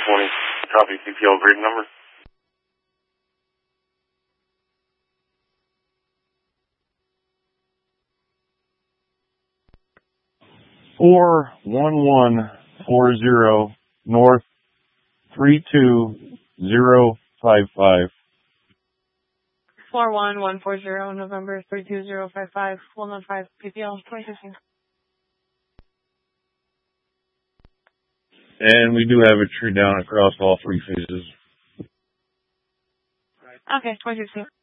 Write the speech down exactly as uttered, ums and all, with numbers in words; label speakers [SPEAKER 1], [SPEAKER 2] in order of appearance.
[SPEAKER 1] twenty. Copy P P L grid number.
[SPEAKER 2] Four one one four zero North three two zero five five.
[SPEAKER 3] Four one one four zero November three two zero five five. Walnut five P P L twenty fifteen.
[SPEAKER 2] And we do have a tree down across all three phases.
[SPEAKER 3] Okay, twenty fifteen.